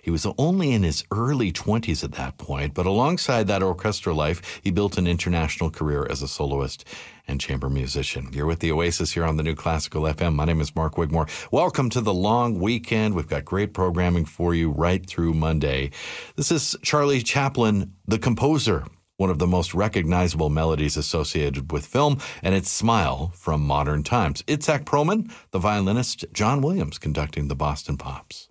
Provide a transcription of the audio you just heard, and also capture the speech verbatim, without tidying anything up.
He was only in his early twenties at that point, but alongside that orchestral life, he built an international career as a soloist and chamber musician. You're with the Oasis here on the New Classical F M. My name is Mark Wigmore. Welcome to the long weekend. We've got great programming for you right through Monday. This is Charlie Chaplin, the composer, one of the most recognizable melodies associated with film, and it's Smile from Modern Times. Itzhak Perlman, the violinist, John Williams conducting the Boston Pops.